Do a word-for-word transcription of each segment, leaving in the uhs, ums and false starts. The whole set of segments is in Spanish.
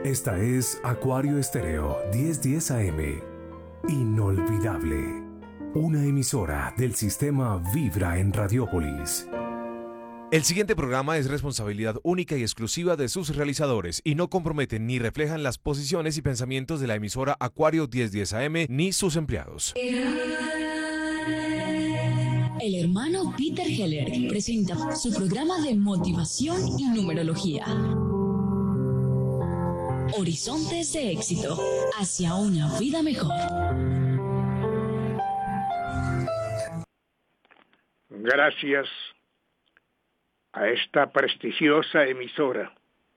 Esta es Acuario Estéreo diez diez A M. Inolvidable. Una emisora del sistema Vibra en Radiópolis. El siguiente programa es responsabilidad única y exclusiva de sus realizadores y no comprometen ni reflejan las posiciones y pensamientos de la emisora Acuario diez diez A M ni sus empleados. El hermano Peter Heller presenta su programa de motivación y numerología. Horizontes de éxito hacia una vida mejor. Gracias a esta prestigiosa emisora,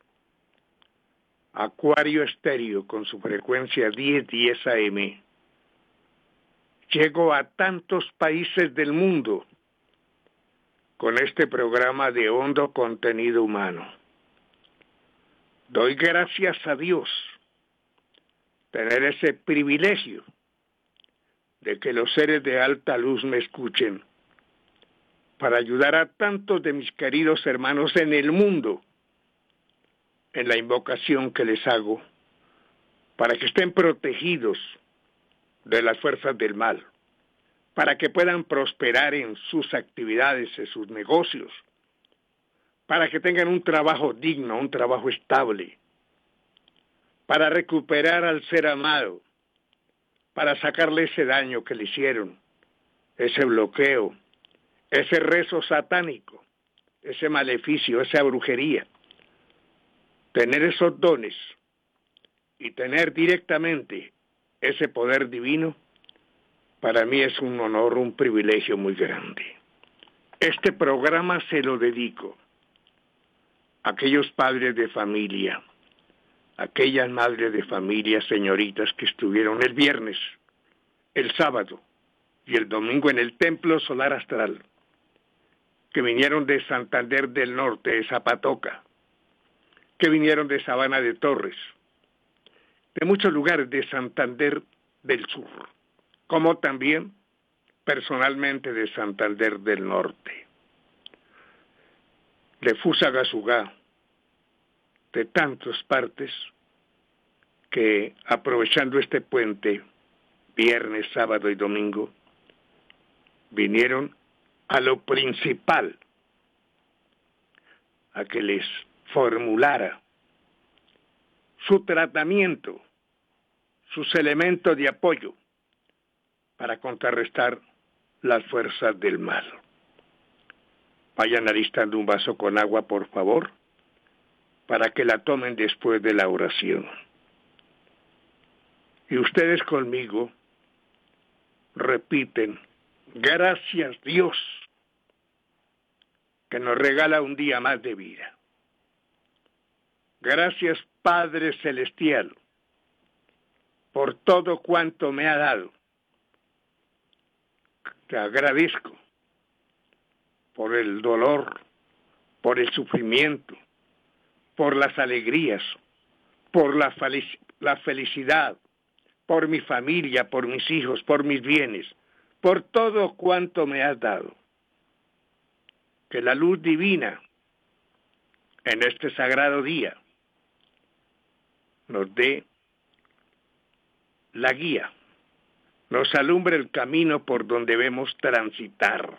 Acuario Estéreo, con su frecuencia diez diez A M, llego a tantos países del mundo con este programa de hondo contenido humano. Doy gracias a Dios tener ese privilegio de que los seres de alta luz me escuchen para ayudar a tantos de mis queridos hermanos en el mundo en la invocación que les hago para que estén protegidos de las fuerzas del mal, para que puedan prosperar en sus actividades, en sus negocios, para que tengan un trabajo digno, un trabajo estable, para recuperar al ser amado, para sacarle ese daño que le hicieron, ese bloqueo, ese rezo satánico, ese maleficio, esa brujería. Tener esos dones y tener directamente ese poder divino, para mí es un honor, un privilegio muy grande. Este programa se lo dedico a aquellos padres de familia, aquellas madres de familia, señoritas que estuvieron el viernes, el sábado y el domingo en el Templo Solar Astral, que vinieron de Santander del Norte, de Zapatoca, que vinieron de Sabana de Torres, de muchos lugares de Santander del Sur, como también personalmente de Santander del Norte, de Fusagasugá, de tantas partes que, aprovechando este puente, viernes, sábado y domingo, vinieron a lo principal, a que les formulara su tratamiento, sus elementos de apoyo para contrarrestar las fuerzas del mal. Vayan alistando un vaso con agua, por favor, para que la tomen después de la oración. Y ustedes conmigo repiten: gracias Dios, que nos regala un día más de vida. Gracias Padre Celestial, por todo cuanto me ha dado. Te agradezco por el dolor, por el sufrimiento, por las alegrías, por la, felic- la felicidad, por mi familia, por mis hijos, por mis bienes, por todo cuanto me has dado. Que la luz divina en este sagrado día nos dé la guía, nos alumbre el camino por donde debemos transitar.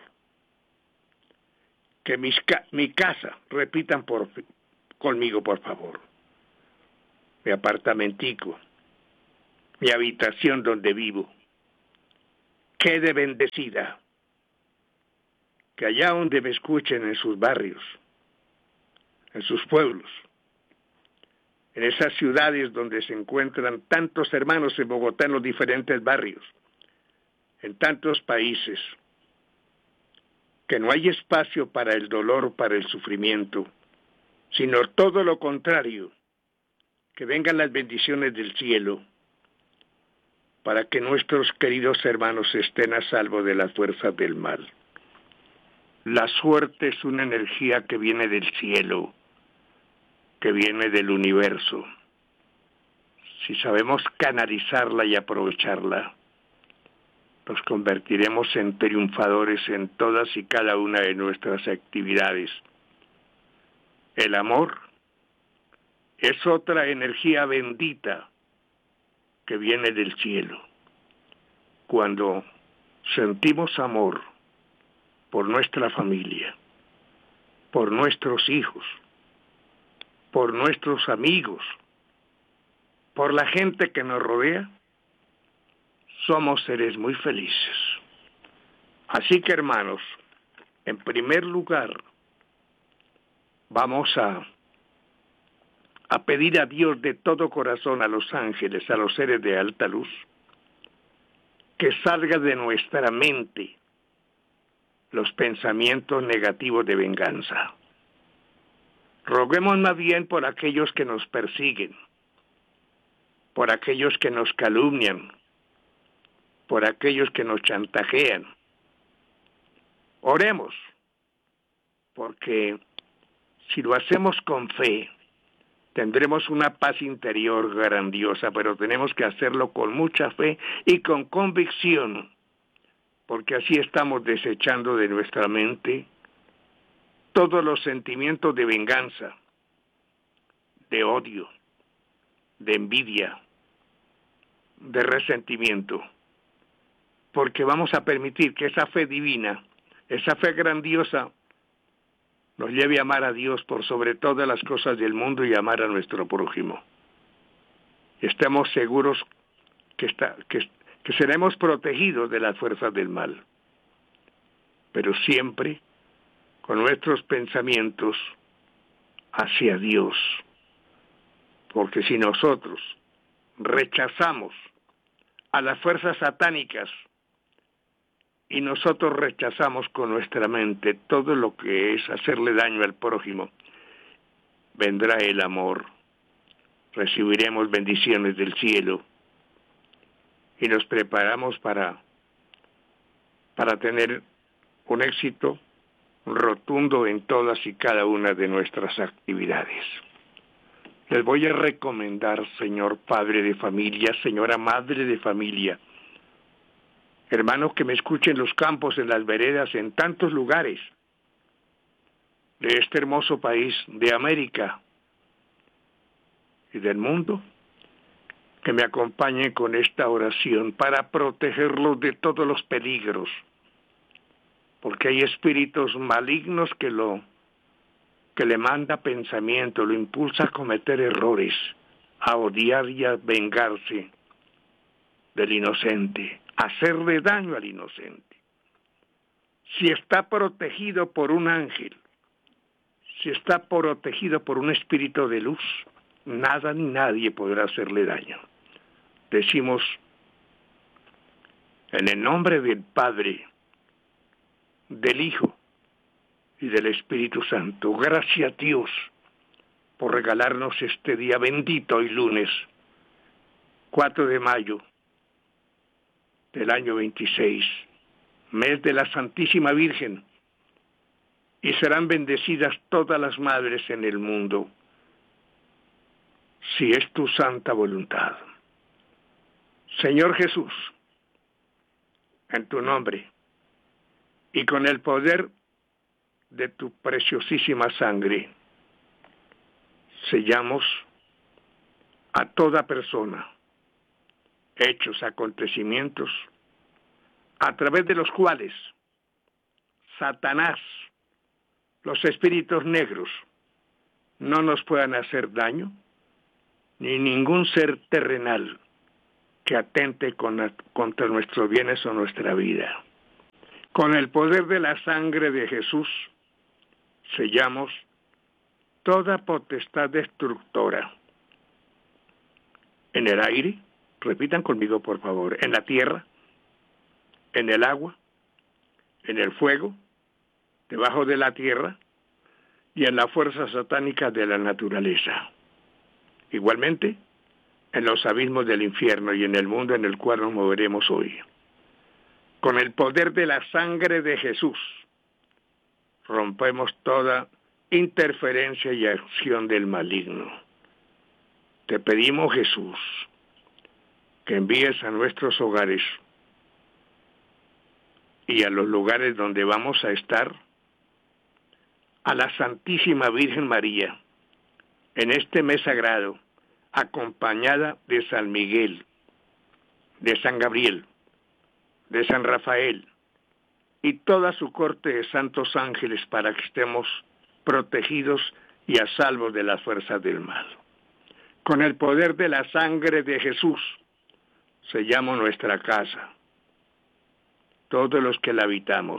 Que mis ca- mi casa, repitan por, conmigo por favor, mi apartamentico, mi habitación donde vivo, quede bendecida. Que allá donde me escuchen, en sus barrios, en sus pueblos, en esas ciudades donde se encuentran tantos hermanos en Bogotá, en los diferentes barrios, en tantos países, que no hay espacio para el dolor, para el sufrimiento, sino todo lo contrario, que vengan las bendiciones del cielo, para que nuestros queridos hermanos estén a salvo de las fuerzas del mal. La suerte es una energía que viene del cielo, que viene del universo. Si sabemos canalizarla y aprovecharla, nos convertiremos en triunfadores en todas y cada una de nuestras actividades. El amor es otra energía bendita que viene del cielo. Cuando sentimos amor por nuestra familia, por nuestros hijos, por nuestros amigos, por la gente que nos rodea, somos seres muy felices. Así que, hermanos, en primer lugar, vamos a, a pedir a Dios de todo corazón, a los ángeles, a los seres de alta luz, que salga de nuestra mente los pensamientos negativos de venganza. Roguemos más bien por aquellos que nos persiguen, por aquellos que nos calumnian, por aquellos que nos chantajean. Oremos, porque si lo hacemos con fe, tendremos una paz interior grandiosa, pero tenemos que hacerlo con mucha fe y con convicción, porque así estamos desechando de nuestra mente todos los sentimientos de venganza, de odio, de envidia, de resentimiento, porque vamos a permitir que esa fe divina, esa fe grandiosa, nos lleve a amar a Dios por sobre todas las cosas del mundo y amar a nuestro prójimo. Estamos seguros que, está, que, que seremos protegidos de las fuerzas del mal, pero siempre con nuestros pensamientos hacia Dios, porque si nosotros rechazamos a las fuerzas satánicas y nosotros rechazamos con nuestra mente todo lo que es hacerle daño al prójimo, vendrá el amor, recibiremos bendiciones del cielo y nos preparamos para, para tener un éxito rotundo en todas y cada una de nuestras actividades. Les voy a recomendar, señor padre de familia, señora madre de familia, hermanos que me escuchen en los campos, en las veredas, en tantos lugares de este hermoso país de América y del mundo, que me acompañen con esta oración para protegerlos de todos los peligros, porque hay espíritus malignos que lo que le manda pensamiento, lo impulsa a cometer errores, a odiar y a vengarse del inocente, a hacerle daño al inocente. Si está protegido por un ángel, si está protegido por un espíritu de luz, nada ni nadie podrá hacerle daño. Decimos, en el nombre del Padre, del Hijo y del Espíritu Santo, gracias a Dios por regalarnos este día bendito hoy lunes, cuatro de mayo del año veintiséis, mes de la Santísima Virgen, y serán bendecidas todas las madres en el mundo, si es tu santa voluntad. Señor Jesús, en tu nombre y con el poder de tu preciosísima sangre, sellamos a toda persona, hechos, acontecimientos, a través de los cuales Satanás, los espíritus negros, no nos puedan hacer daño, ni ningún ser terrenal que atente con, contra nuestros bienes o nuestra vida. Con el poder de la sangre de Jesús, sellamos toda potestad destructora en el aire, repitan conmigo por favor, en la tierra, en el agua, en el fuego, debajo de la tierra y en la fuerza satánica de la naturaleza. Igualmente, en los abismos del infierno y en el mundo en el cual nos moveremos hoy. Con el poder de la sangre de Jesús, rompemos toda interferencia y acción del maligno. Te pedimos, Jesús, que envíes a nuestros hogares y a los lugares donde vamos a estar a la Santísima Virgen María, en este mes sagrado, acompañada de San Miguel, de San Gabriel, de San Rafael y toda su corte de santos ángeles para que estemos protegidos y a salvo de las fuerzas del mal. Con el poder de la sangre de Jesús, sellamos nuestra casa, todos los que la habitamos,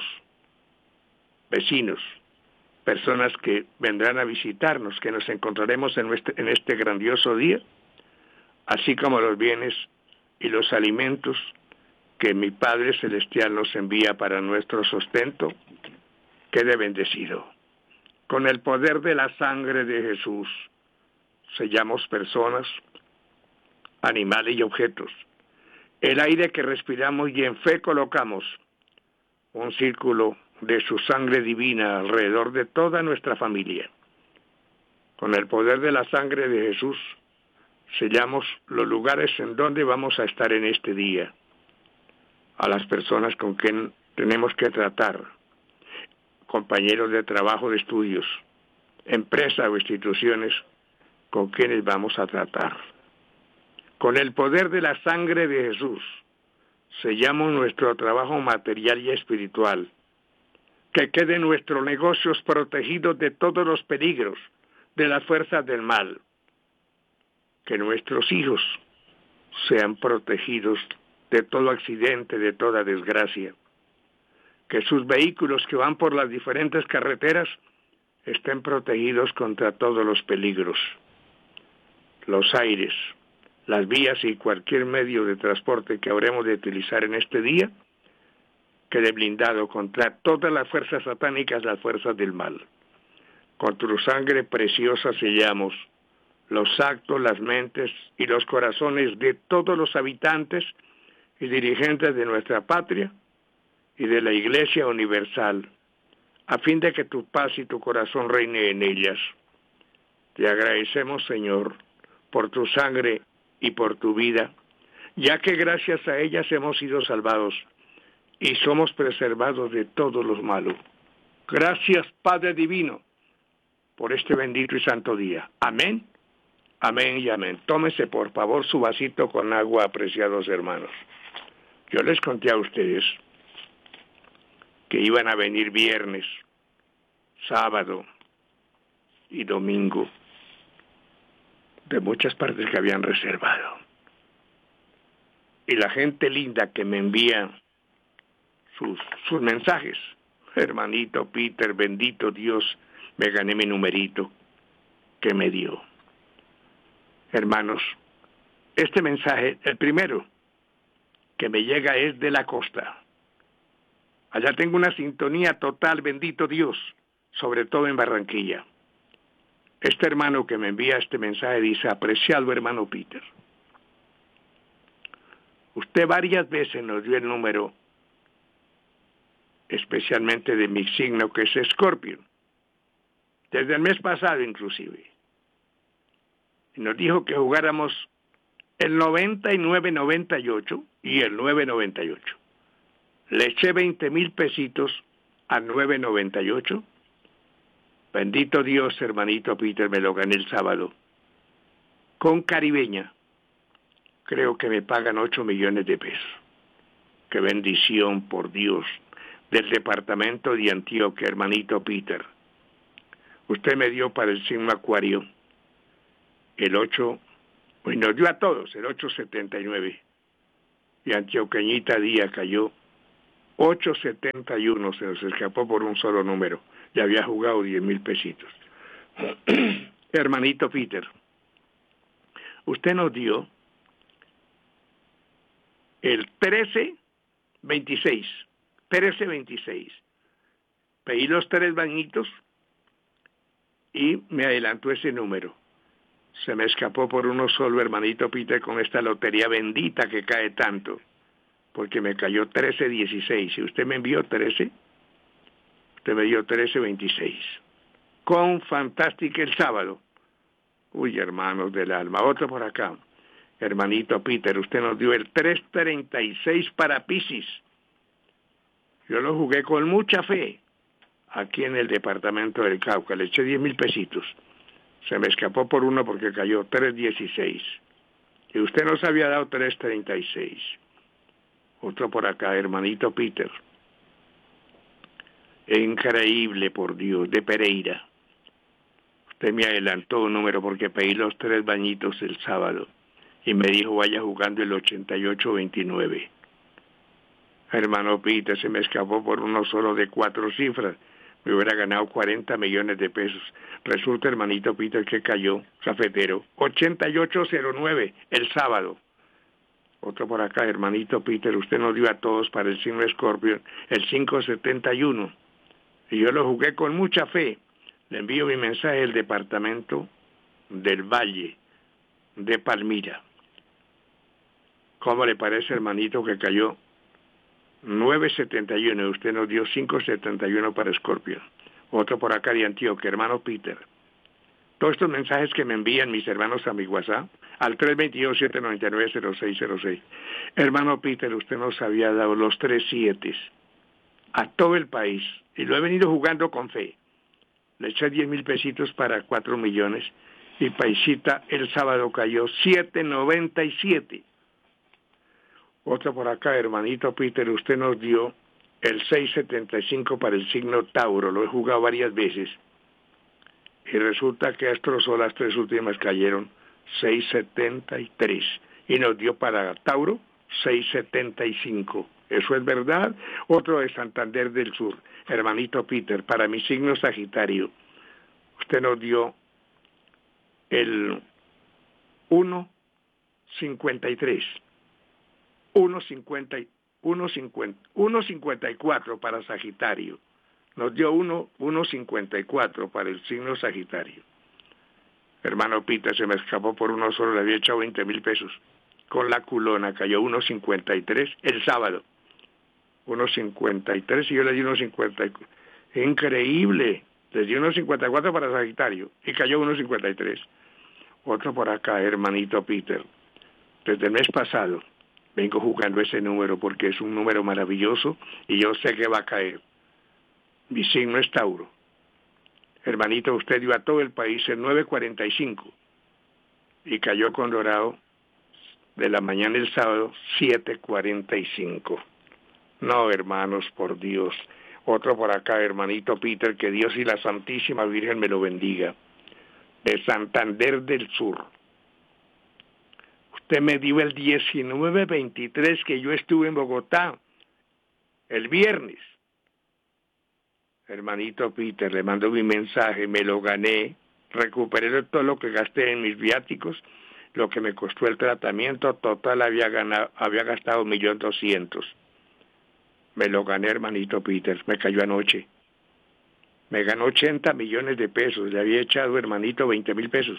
vecinos, personas que vendrán a visitarnos, que nos encontraremos en este, en este grandioso día, así como los bienes y los alimentos que mi Padre Celestial nos envía para nuestro sustento, quede bendecido. Con el poder de la sangre de Jesús, sellamos personas, animales y objetos. El aire que respiramos y en fe colocamos un círculo de su sangre divina alrededor de toda nuestra familia. Con el poder de la sangre de Jesús, sellamos los lugares en donde vamos a estar en este día, a las personas con quien tenemos que tratar, compañeros de trabajo, de estudios, empresas o instituciones con quienes vamos a tratar. Con el poder de la sangre de Jesús, sellamos nuestro trabajo material y espiritual, que queden nuestros negocios protegidos de todos los peligros, de las fuerzas del mal, que nuestros hijos sean protegidos de todo accidente, de toda desgracia, que sus vehículos que van por las diferentes carreteras estén protegidos contra todos los peligros, los aires, las vías y cualquier medio de transporte que habremos de utilizar en este día, quede blindado contra todas las fuerzas satánicas, las fuerzas del mal. Con tu sangre preciosa sellamos los actos, las mentes y los corazones de todos los habitantes y dirigentes de nuestra patria y de la Iglesia Universal, a fin de que tu paz y tu corazón reine en ellas. Te agradecemos, Señor, por tu sangre y por tu vida, ya que gracias a ellas hemos sido salvados y somos preservados de todos los malos. Gracias, Padre Divino, por este bendito y santo día. Amén, amén y amén. Tómese, por favor, su vasito con agua, apreciados hermanos. Yo les conté a ustedes que iban a venir viernes, sábado y domingo de muchas partes que habían reservado. Y la gente linda que me envía sus, sus mensajes, hermanito Peter, bendito Dios, me gané mi numerito que me dio. Hermanos, este mensaje, el primero que me llega es de la costa. Allá tengo una sintonía total, bendito Dios, sobre todo en Barranquilla. Este hermano que me envía este mensaje dice: apreciado hermano Peter, usted varias veces nos dio el número, especialmente de mi signo que es Escorpio, desde el mes pasado inclusive, y nos dijo que jugáramos el noventa y nueve noventa y ocho y el nueve noventa y ocho. Le eché veinte mil pesitos a nueve noventa y ocho. Bendito Dios, hermanito Peter, me lo gané el sábado. Con Caribeña, creo que me pagan ocho millones de pesos. Qué bendición, por Dios, del departamento de Antioquia, hermanito Peter. Usted me dio para el signo Acuario el ocho, pues nos dio a todos el ocho setenta y nueve. Y Antioqueñita Díaz cayó ocho setenta y uno, se nos escapó por un solo número. Ya había jugado diez mil pesitos. Hermanito Peter, usted nos dio el trece veintiséis. trece veintiséis. Pedí los tres bañitos y me adelantó ese número. Se me escapó por uno solo, hermanito Peter, con esta lotería bendita que cae tanto, porque me cayó trece dieciséis. Si usted me envió trece, usted me dio trece veintiséis. Con Fantástica el sábado. Uy, hermanos del alma. Otro por acá. Hermanito Peter, usted nos dio el tres treinta y seis para Piscis. Yo lo jugué con mucha fe aquí en el departamento del Cauca. Le eché diez mil pesitos. Se me escapó por uno porque cayó tres dieciséis. Y usted nos había dado tres treinta y seis. Otro por acá, hermanito Peter. Increíble, por Dios, de Pereira. Usted me adelantó un número porque pedí los tres bañitos el sábado. Y me dijo, vaya jugando el ochenta y ocho veintinueve. Hermano Peter, se me escapó por uno solo de cuatro cifras. Me hubiera ganado cuarenta millones de pesos. Resulta, hermanito Peter, que cayó, cafetero, ochenta y ocho cero nueve el sábado. Otro por acá, hermanito Peter, usted nos dio a todos para el signo Escorpio el cinco setenta y uno. Y yo lo jugué con mucha fe. Le envío mi mensaje del departamento del Valle de Palmira. ¿Cómo le parece, hermanito, que cayó nueve setenta y uno? Usted nos dio cinco setenta y uno para Escorpio. Otro por acá de Antioquia, hermano Peter. Todos estos mensajes que me envían mis hermanos a mi WhatsApp, al tres dos dos, siete nueve nueve, cero seis cero seis. Hermano Peter, usted nos había dado los tres siete a todo el país. Y lo he venido jugando con fe. Le eché diez mil pesitos para cuatro millones. Y paisita, el sábado cayó siete noventa y siete. Otro por acá, hermanito Peter, usted nos dio el seis setenta y cinco para el signo Tauro. Lo he jugado varias veces. Y resulta que Astrosol, las tres últimas cayeron seis setenta y tres. Y nos dio para Tauro seis setenta y cinco. ¿Eso es verdad? Otro de Santander del Sur. Hermanito Peter, para mi signo Sagitario, usted nos dio el uno cincuenta y tres. uno cincuenta y cuatro para Sagitario. Nos dio uno cincuenta y cuatro para el signo Sagitario. Hermano Peter, se me escapó por uno solo, le había echado veinte mil pesos. Con la culona cayó uno cincuenta y tres el sábado. uno cincuenta y tres y yo le di uno cincuenta y cuatro. Increíble. Le di uno cincuenta y cuatro para Sagitario y cayó uno cincuenta y tres. Otro por acá, hermanito Peter. Desde el mes pasado vengo jugando ese número porque es un número maravilloso y yo sé que va a caer. Mi signo es Tauro. Hermanito, usted dio a todo el país el nueve cuarenta y cinco y cayó con dorado de la mañana el sábado siete cuarenta y cinco. No, hermanos, por Dios. Otro por acá, hermanito Peter, que Dios y la Santísima Virgen me lo bendiga. De Santander del Sur. Usted me dio el diecinueve veintitrés que yo estuve en Bogotá el viernes. Hermanito Peter, le mando mi mensaje, me lo gané, recuperé todo lo que gasté en mis viáticos, lo que me costó el tratamiento, total había ganado, había gastado un millón doscientos. Me lo gané, hermanito Peter, me cayó anoche. Me ganó ochenta millones de pesos, le había echado, hermanito, veinte mil pesos.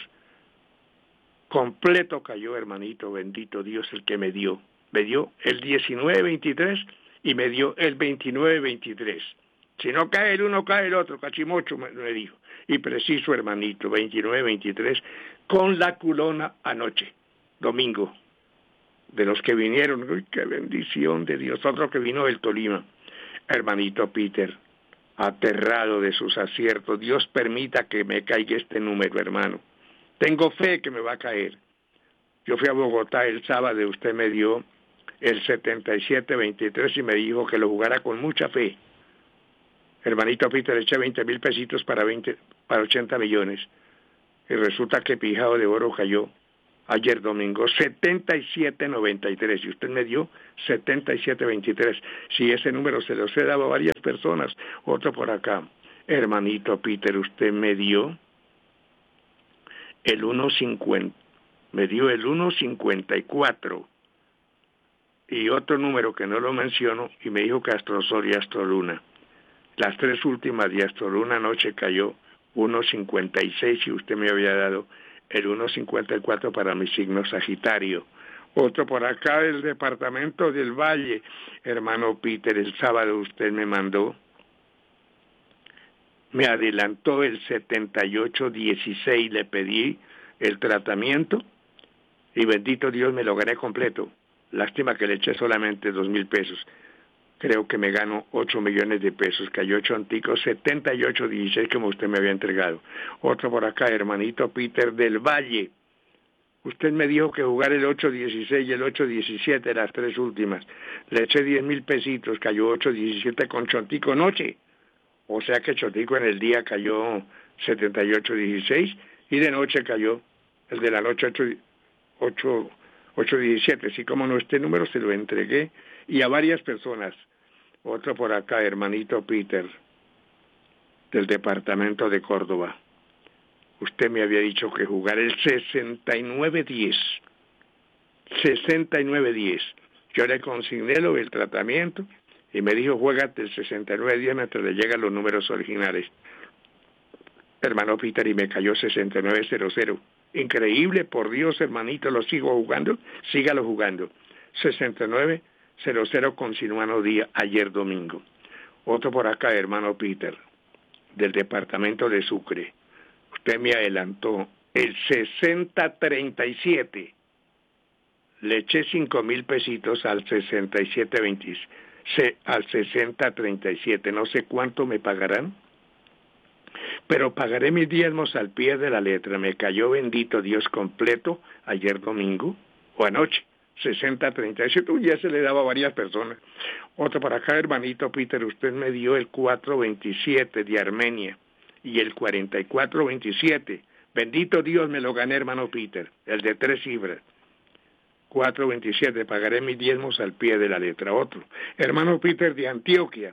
Completo cayó, hermanito, bendito Dios el que me dio. Me dio el diecinueve veintitrés y me dio el veintinueve veintitrés. Si no cae el uno, cae el otro, cachimocho, me, me dijo. Y preciso, hermanito, veintinueve veintitrés, con la culona anoche, domingo. De los que vinieron, uy, qué bendición de Dios. Otro que vino del Tolima, hermanito Peter, aterrado de sus aciertos. Dios permita que me caiga este número, hermano. Tengo fe que me va a caer. Yo fui a Bogotá el sábado y usted me dio el setenta y siete veintitrés y me dijo que lo jugara con mucha fe. Hermanito Peter, le eché veinte mil pesitos para, veinte, para ochenta millones. Y resulta que Pijado de Oro cayó ayer domingo, setenta y siete noventa y tres. Y usted me dio setenta y siete veintitrés. Si ese número se los he dado a varias personas. Otro por acá. Hermanito Peter, usted me dio el uno cincuenta. Me dio el uno cincuenta y cuatro. Y otro número que no lo menciono. Y me dijo que Astrosol y Astroluna. Las tres últimas de Astroluna anoche cayó uno cincuenta y seis y usted me había dado el uno cincuenta y cuatro para mi signo Sagitario. Otro por acá del departamento del Valle. Hermano Peter, el sábado usted me mandó, me adelantó el setenta y ocho dieciséis, le pedí el tratamiento y bendito Dios me lo gané completo. Lástima que le eché solamente dos mil pesos. creo que me gano ocho millones de pesos. Cayó Chontico setenta y ocho dieciséis como usted me había entregado. Otro por acá, hermanito Peter del Valle. Usted me dijo que jugar el ocho dieciséis y el ocho diecisiete, las tres últimas. Le eché diez mil pesitos, cayó ocho diecisiete con Chontico noche. O sea que Chontico en el día cayó setenta y ocho dieciséis y de noche cayó el de la noche ocho diecisiete. Así como no, este número se lo entregué y a varias personas. Otro por acá, hermanito Peter, del departamento de Córdoba. Usted me había dicho que jugar el sesenta y nueve diez. sesenta y nueve diez. Yo le consigné lo del tratamiento y me dijo, juégate el sesenta y nueve diez mientras le llegan los números originales. Hermano Peter, y me cayó sesenta y nueve cero cero. Increíble, por Dios, hermanito, lo sigo jugando. Sígalo jugando. sesenta y nueve cero cero con Sinuano Díaz, ayer domingo. Otro por acá, hermano Peter, del departamento de Sucre. Usted me adelantó el sesenta treinta y siete. Le eché cinco mil pesitos al sesenta y siete veinte, al sesenta treinta y siete. No sé cuánto me pagarán, pero pagaré mis diezmos al pie de la letra. Me cayó, bendito Dios, completo ayer domingo o anoche. sesenta treinta y siete, ya se le daba a varias personas. Otro para acá, hermanito Peter, usted me dio el cuatro veintisiete de Armenia y el cuarenta y cuatro veintisiete. Bendito Dios, me lo gané, hermano Peter, el de tres cifras. cuatro veintisiete, pagaré mis diezmos al pie de la letra. Otro, hermano Peter de Antioquia.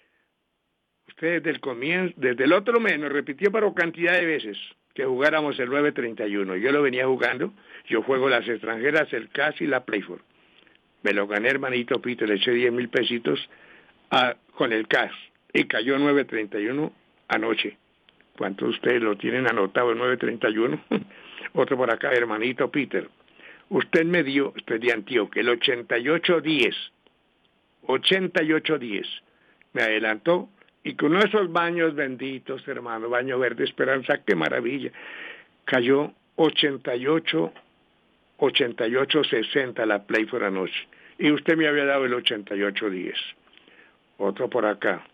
Usted desde el comienzo, desde el otro mes nos repitió para cantidad de veces que jugáramos el nueve treinta y uno. Yo lo venía jugando, yo juego las extranjeras, el C A S y la Playford. Me lo gané, hermanito Peter, le eché diez mil pesitos a, con el C A S y cayó nueve treinta y uno anoche. ¿Cuántos de ustedes lo tienen anotado el nueve treinta y uno? Otro por acá, hermanito Peter. Usted me dio, usted de Antioquia, el ochenta y ocho diez. ochenta y ocho diez. Me adelantó. Y con esos baños benditos, hermano, baño verde esperanza, qué maravilla. Cayó ochenta y ocho, ochenta y ocho sesenta la Playford anoche. Y usted me había dado el ochenta y ocho diez. Otro por acá.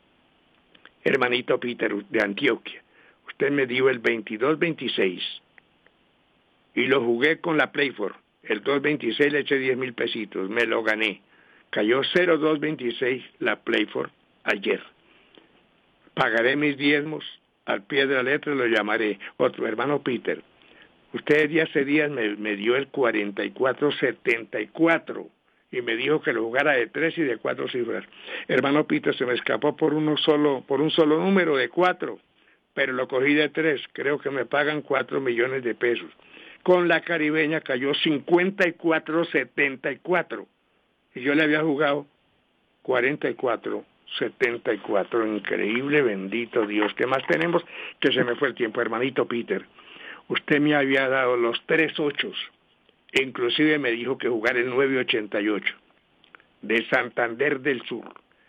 Hermanito Peter de Antioquia. Usted me dio el veintidós veintiséis. Y lo jugué con la Playford. El dos veintiséis le eché diez mil pesitos. Me lo gané. Cayó cero dos veintiséis la Playford ayer. Pagaré mis diezmos al pie de la letra y lo llamaré. Otro, hermano Peter, usted ya hace días me, me dio el cuarenta y cuatro setenta y cuatro y me dijo que lo jugara de tres y de cuatro cifras. Hermano Peter, se me escapó por uno solo, por un solo número de cuatro, pero lo cogí de tres. Creo que me pagan cuatro millones de pesos. Con la caribeña cayó cincuenta y cuatro setenta y cuatro y yo le había jugado cuarenta y cuatro setenta y cuatro. Increíble, bendito Dios. ¿Qué más tenemos? Que se me fue el tiempo, hermanito Peter. Usted me había dado los tres ochos. E inclusive me dijo que jugar el nueve ochenta y ocho de Santander del Sur.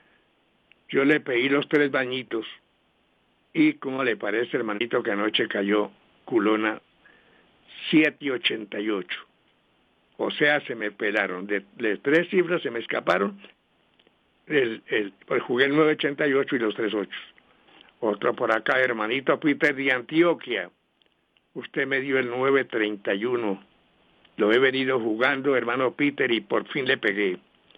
Yo le pedí los tres bañitos. Y ¿cómo le parece, hermanito, que anoche cayó culona siete ochenta y ocho? O sea, se me pelaron. De, de tres cifras se me escaparon. El, el, pues jugué el nueve ochenta y ocho y los tres ocho. Otro por acá, hermanito Peter de Antioquia. Usted me dio el nueve treinta y uno. Lo he venido jugando, hermano Peter, y por fin le pegué.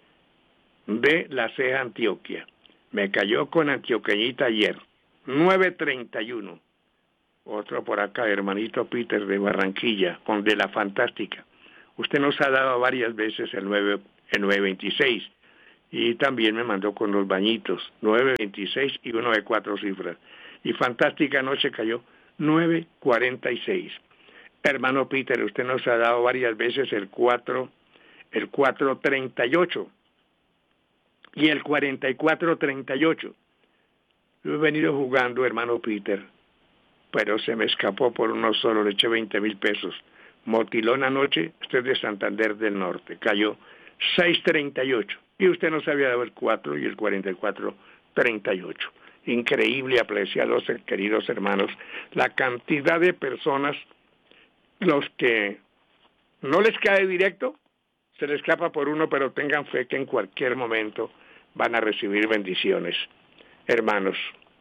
De la Ceja, Antioquia. Me cayó con antioqueñita ayer. nueve treinta y uno. Otro por acá, hermanito Peter de Barranquilla, con de la Fantástica. Usted nos ha dado varias veces el nueve, el nueve veintiséis. Y también me mandó con los bañitos, nueve veintiséis y uno de cuatro cifras. Y Fantástica noche cayó nueve cuarenta y seis. Hermano Peter, usted nos ha dado varias veces el cuatro, el cuatro treinta y ocho y el cuarenta y cuatro treinta y ocho. Yo he venido jugando, hermano Peter, pero se me escapó por uno solo, le eché veinte mil pesos. Motilón anoche, usted es de Santander del Norte, cayó seis treinta y ocho. Y usted nos había dado el cuatro y el cuarenta y cuatro treinta y ocho. Increíble, apreciados queridos hermanos, la cantidad de personas, los que no les cae directo, se les escapa por uno, pero tengan fe que en cualquier momento van a recibir bendiciones. Hermanos,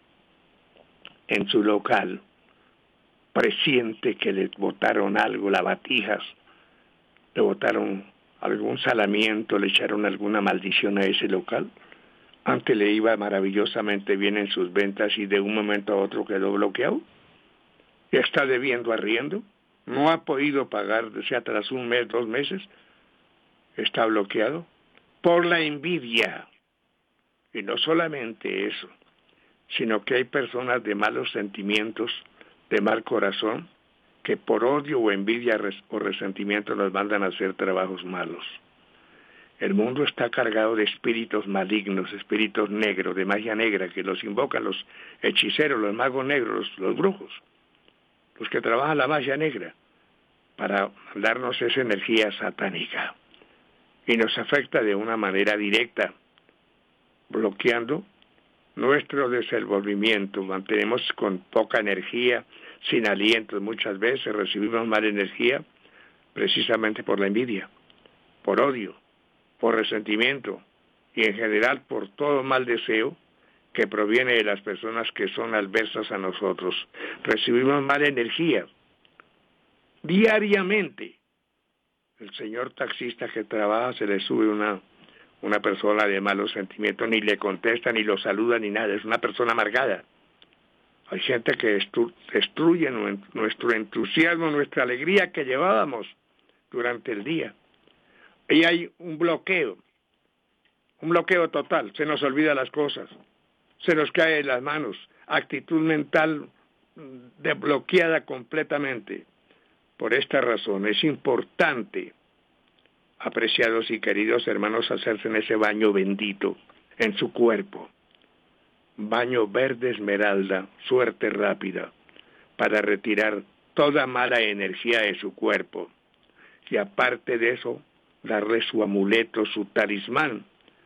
en su local, presiente que le botaron algo, lavatijas, le botaron algún salamiento, le echaron alguna maldición a ese local. Antes le iba maravillosamente bien en sus ventas y de un momento a otro quedó bloqueado. Ya está debiendo arriendo, no ha podido pagar, sea tras un mes, dos meses, está bloqueado por la envidia. Y no solamente eso, sino que hay personas de malos sentimientos, de mal corazón, que por odio o envidia o resentimiento nos mandan a hacer trabajos malos. El mundo está cargado de espíritus malignos, espíritus negros, de magia negra, que los invocan los hechiceros, los magos negros, los, los brujos, los que trabajan la magia negra, para darnos esa energía satánica. Y nos afecta de una manera directa, bloqueando nuestro desenvolvimiento. Mantenemos con poca energía, sin aliento. Muchas veces recibimos mala energía precisamente por la envidia, por odio, por resentimiento y en general por todo mal deseo que proviene de las personas que son adversas a nosotros. Recibimos mala energía diariamente. El señor taxista que trabaja, se le sube una, una persona de malos sentimientos, ni le contesta, ni lo saluda, ni nada. Es una persona amargada. Hay gente que destru- destruye nuestro entusiasmo, nuestra alegría que llevábamos durante el día. Y hay un bloqueo, un bloqueo total. Se nos olvidan las cosas, se nos cae de las manos. Actitud mental desbloqueada completamente. Por esta razón es importante, apreciados y queridos hermanos, hacerse en ese baño bendito en su cuerpo. Baño verde esmeralda, suerte rápida, para retirar toda mala energía de su cuerpo. Y aparte de eso, darle su amuleto, su talismán,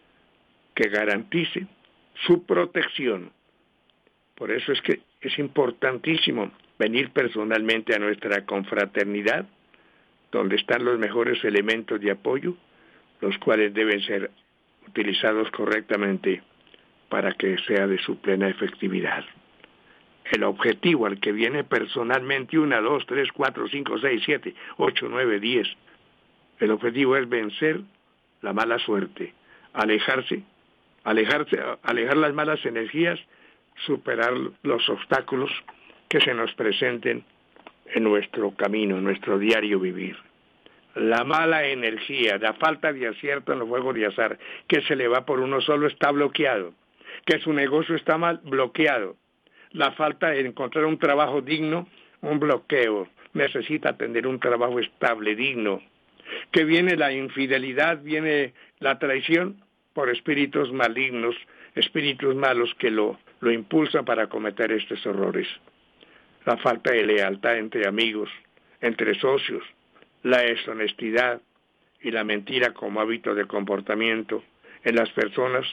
que garantice su protección. Por eso es que es importantísimo venir personalmente a nuestra confraternidad, donde están los mejores elementos de apoyo, los cuales deben ser utilizados correctamente para que sea de su plena efectividad. El objetivo al que viene personalmente una, dos, tres, cuatro, cinco, seis, siete, ocho, nueve, diez, el objetivo es vencer la mala suerte, alejarse, alejarse, alejar las malas energías, superar los obstáculos que se nos presenten en nuestro camino, en nuestro diario vivir. La mala energía, la falta de acierto en los juegos de azar, que se le va por uno solo, está bloqueado. Que su negocio está mal, bloqueado. La falta de encontrar un trabajo digno, un bloqueo. Necesita tener un trabajo estable, digno. Que viene la infidelidad, viene la traición por espíritus malignos, espíritus malos que lo, lo impulsan para cometer estos errores. La falta de lealtad entre amigos, entre socios, la deshonestidad y la mentira como hábito de comportamiento en las personas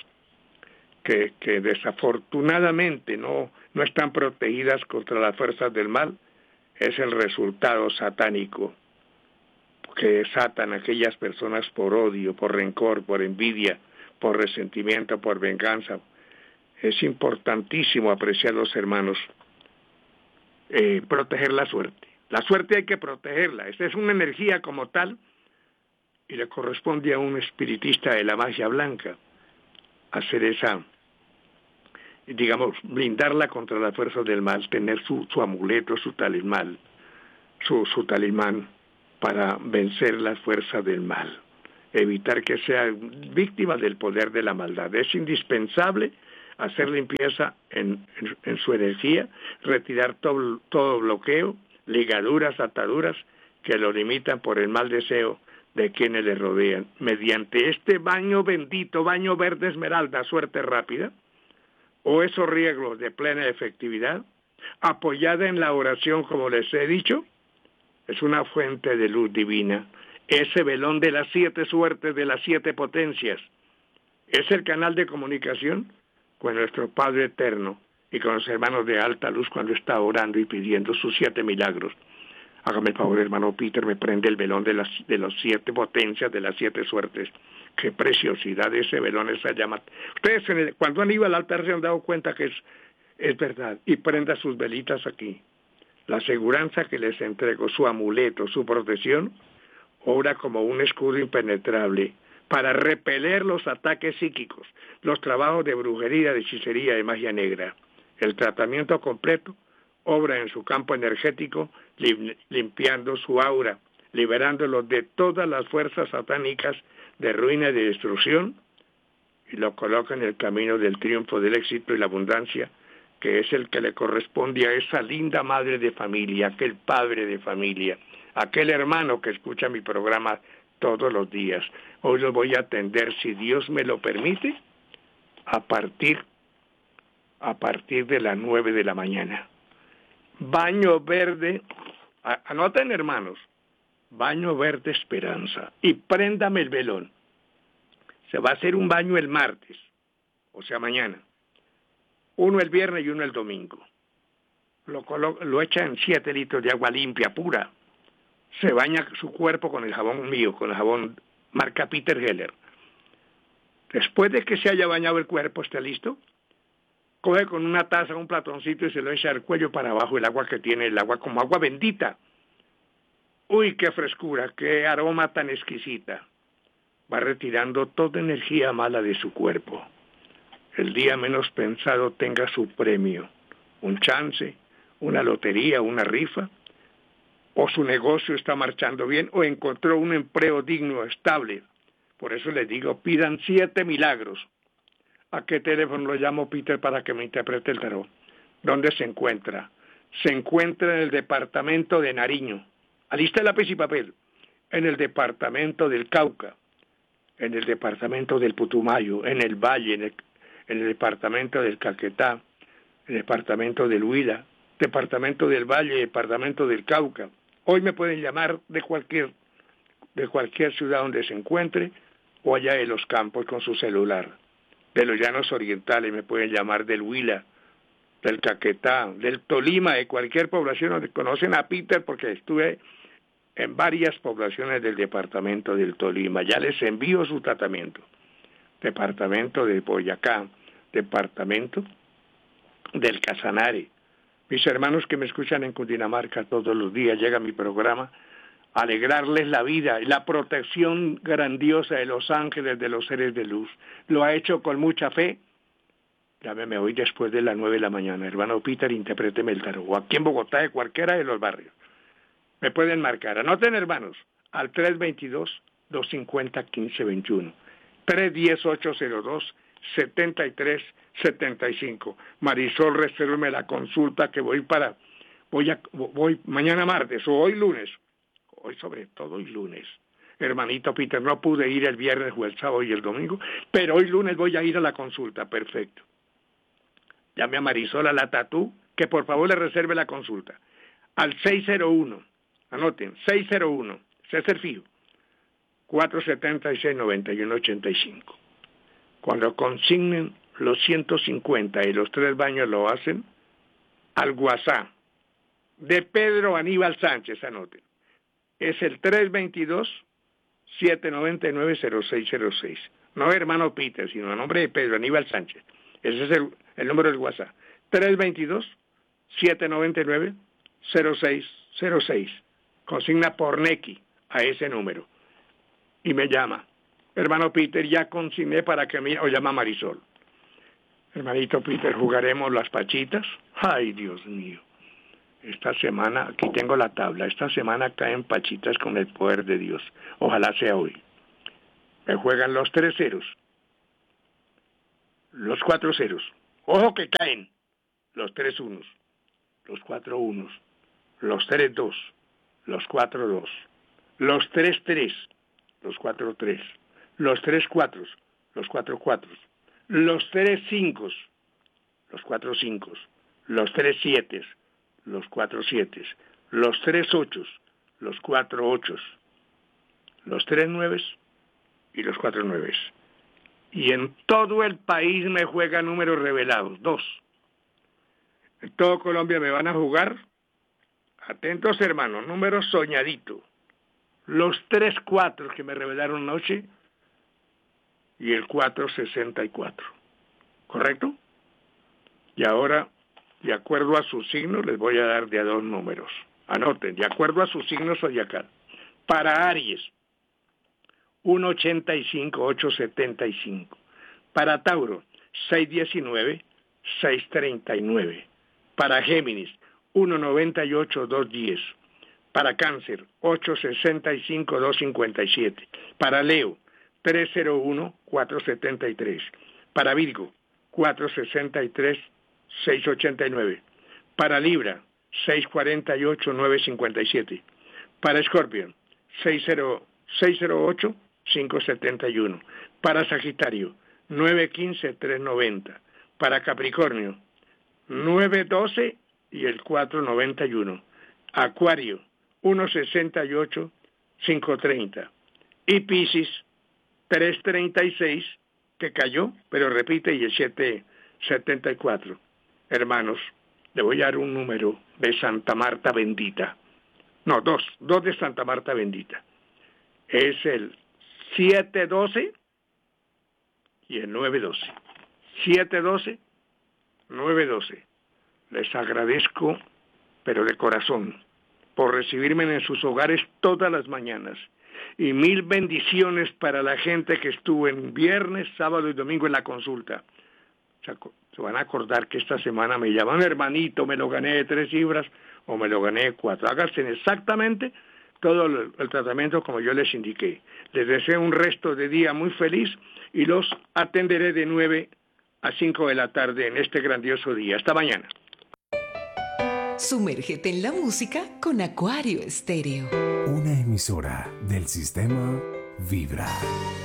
que, que desafortunadamente no, no están protegidas contra las fuerzas del mal, es el resultado satánico que desatan aquellas personas por odio, por rencor, por envidia, por resentimiento, por venganza. Es importantísimo, apreciados hermanos, eh, proteger la suerte. La suerte hay que protegerla. Esta es una energía como tal y le corresponde a un espiritista de la magia blanca hacer esa, digamos, blindarla contra las fuerzas del mal, tener su, su amuleto, su talismán, su, su talismán para vencer las fuerzas del mal, evitar que sea víctima del poder de la maldad. Es indispensable hacer limpieza en, en, en su energía, retirar todo, todo bloqueo, ligaduras, ataduras que lo limitan por el mal deseo de quienes le rodean. Mediante este baño bendito, baño verde esmeralda, suerte rápida, o esos riegos de plena efectividad, apoyada en la oración, como les he dicho, es una fuente de luz divina. Ese velón de las siete suertes, de las siete potencias, es el canal de comunicación con nuestro Padre Eterno y con los hermanos de alta luz cuando está orando y pidiendo sus siete milagros. Hágame el favor, hermano Peter, me prende el velón de las, de las siete potencias, de las siete suertes, qué preciosidad ese velón, esa llama. Ustedes en el, cuando han ido al altar se han dado cuenta que es, es verdad, y prenda sus velitas aquí. La aseguranza que les entrego, su amuleto, su protección, obra como un escudo impenetrable para repeler los ataques psíquicos, los trabajos de brujería, de hechicería, de magia negra. El tratamiento completo obra en su campo energético, lim, limpiando su aura, liberándolo de todas las fuerzas satánicas de ruina y de destrucción, y lo coloca en el camino del triunfo, del éxito y la abundancia, que es el que le corresponde a esa linda madre de familia, aquel padre de familia, aquel hermano que escucha mi programa todos los días. Hoy lo voy a atender, si Dios me lo permite, a partir, a partir de las nueve de la mañana. Baño verde, anoten hermanos, baño verde esperanza, y préndame el velón. Se va a hacer un baño el martes, o sea mañana, uno el viernes y uno el domingo. Lo, colo- lo echa en siete litros de agua limpia, pura. Se baña su cuerpo con el jabón mío, con el jabón marca Peter Heller. Después de que se haya bañado el cuerpo, ¿está listo? Coge con una taza, un platoncito y se lo echa al cuello para abajo el agua que tiene, el agua como agua bendita. Uy, qué frescura, qué aroma tan exquisita. Va retirando toda energía mala de su cuerpo. El día menos pensado tenga su premio, un chance, una lotería, una rifa, o su negocio está marchando bien, o encontró un empleo digno, estable. Por eso les digo, pidan siete milagros. ¿A qué teléfono lo llamo, Peter, para que me interprete el tarot? ¿Dónde se encuentra? Se encuentra en el departamento de Nariño. Alista lápiz y papel. En el departamento del Cauca, en el departamento del Putumayo, en el Valle, en el, en el departamento del Caquetá, en el departamento del Huila, departamento del Valle, departamento del Cauca. Hoy me pueden llamar de cualquier, de cualquier ciudad donde se encuentre, o allá de los campos con su celular. De los llanos orientales me pueden llamar del Huila, del Caquetá, del Tolima, de cualquier población donde conocen a Peter, porque estuve en varias poblaciones del departamento del Tolima. Ya les envío su tratamiento. Departamento de Boyacá, departamento del Casanare. Mis hermanos que me escuchan en Cundinamarca todos los días, llega mi programa, alegrarles la vida, la protección grandiosa de los ángeles, de los seres de luz. Lo ha hecho con mucha fe. Llámeme hoy después de las nueve de la mañana. Hermano Peter, interpréteme el tarot. O aquí en Bogotá, de cualquiera de los barrios. Me pueden marcar. Anoten, hermanos, al tres dos dos, dos cinco cero, uno cinco dos uno. tres uno cero, ocho cero dos, siete tres siete cinco. Marisol, resérveme la consulta que voy para... Voy, a, voy mañana martes o hoy lunes. Hoy sobre todo hoy lunes. Hermanito Peter, no pude ir el viernes o el sábado y el domingo, pero hoy lunes voy a ir a la consulta. Perfecto. Llame a Marisol a la Tatú, que por favor le reserve la consulta. Al seis cero uno, anoten, seis cero uno, César Fijo, cuatro siete seis, nueve uno ocho cinco. Cuando consignen los ciento cincuenta y los tres baños lo hacen, al WhatsApp de Pedro Aníbal Sánchez, anoten. Es el tres dos dos, siete nueve nueve, cero seis cero seis. No hermano Peter, sino a nombre de Pedro Aníbal Sánchez. Ese es el, el número del WhatsApp. tres dos dos, siete nueve nueve, cero seis cero seis. Consigna por Neki a ese número. Y me llama. Hermano Peter, ya consigné para que me... O llama Marisol. Hermanito Peter, ¿jugaremos las pachitas? Ay, Dios mío. Esta semana, aquí tengo la tabla, esta semana caen pachitas con el poder de Dios. Ojalá sea hoy. Me juegan los tres ceros, los cuatro ceros. Ojo que caen los tres unos, los cuatro unos, los tres dos, los cuatro dos, los tres tres, los cuatro tres, los tres cuatro, los cuatro cuatro, los tres cinco, los cuatro cinco, los tres siete, los cuatro siete, los tres ocho, los cuatro ocho, los tres nueve y los cuatro nueve. Y en todo el país me juegan números revelados, dos. En todo Colombia me van a jugar, atentos hermanos, números soñaditos. Los tres cuatro que me revelaron anoche, y el cuatrocientos sesenta y cuatro. ¿Correcto? Y ahora, de acuerdo a su signo, les voy a dar de a dos números. Anoten, de acuerdo a su signo zodiacal. Para Aries, uno ochenta y cinco, ocho setenta y cinco. Para Tauro, seis diecinueve, seis treinta y nueve. Para Géminis, uno noventa y ocho, dos diez. Para Cáncer, ocho sesenta y cinco, dos cincuenta y siete. Para Leo, tres cero uno, cuatro setenta y tres. Para Virgo, cuatro sesenta y tres, seis ochenta y nueve. Para Libra, seis cuarenta y ocho, nueve cincuenta y siete. Para Escorpio, seis cero ocho, cinco setenta y uno. Para Sagitario, nueve quince, tres noventa. Para Capricornio, nueve doce y el cuatro noventa y uno. Acuario, uno sesenta y ocho, cinco treinta. Y Piscis, tres treinta y seis, que cayó, pero repite, y el siete setenta y cuatro. Hermanos, le voy a dar un número de Santa Marta Bendita. No, dos, dos de Santa Marta Bendita. Es el siete doce y el nueve doce. siete doce, nueve doce. Les agradezco, pero de corazón, por recibirme en sus hogares todas las mañanas. Y mil bendiciones para la gente que estuvo en viernes, sábado y domingo en la consulta. Se van a acordar que esta semana me llaman hermanito, me lo gané de tres libras o me lo gané de cuatro. Háganse exactamente todo el tratamiento como yo les indiqué. Les deseo un resto de día muy feliz y los atenderé de nueve a cinco de la tarde en este grandioso día. Hasta mañana. Sumérgete en la música con Acuario Estéreo. Una emisora del sistema Vibra.